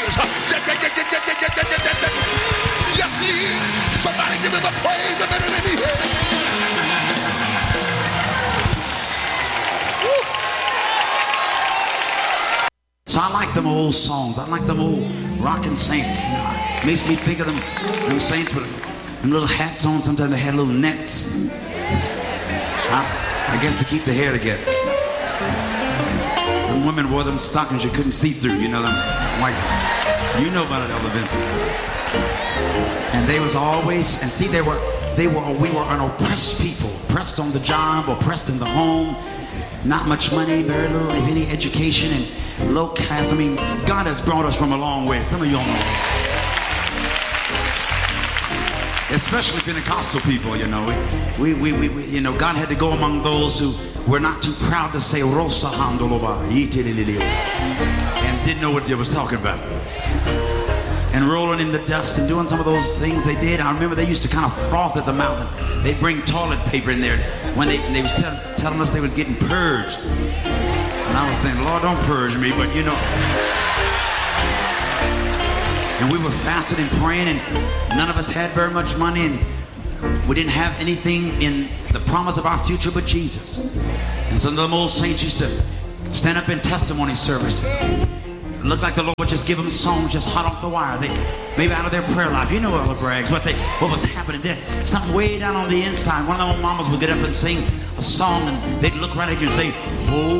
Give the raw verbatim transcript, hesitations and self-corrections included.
is. Yes, he is. Somebody give him a praise a minute in here. So I like them old songs. I like them old rockin' saints. You know, it makes me think of them, them saints with them little hats on. Sometimes they had little nets. I, I guess to keep the hair together. The women wore them stockings you couldn't see through. You know them white ones. You know about it, Elder Vincent. And they was always, and see, they were, they were, we were an oppressed people, oppressed on the job, oppressed in the home. Not much money, very little, if any, education, and low class. I mean, God has brought us from a long way. Some of y'all know. Especially Pentecostal people, you know. We, we, we, we, you know, God had to go among those who were not too proud to say Rosa Handolova, and didn't know what they was talking about. And rolling in the dust and doing some of those things they did. I remember they used to kind of froth at the mouth. And they'd bring toilet paper in there when they, they was tell, telling us they was getting purged. And I was thinking, Lord, don't purge me, but you know. And we were fasting and praying, and none of us had very much money, and we didn't have anything in the promise of our future but Jesus. And some of them old saints used to stand up in testimony service. It looked like the Lord would just give them songs just hot off the wire. They maybe out of their prayer life. You know, Elder Braggs, what they what was happening there. Something way down on the inside. One of the old mamas would get up and sing a song, and they'd look right at you and say, oh.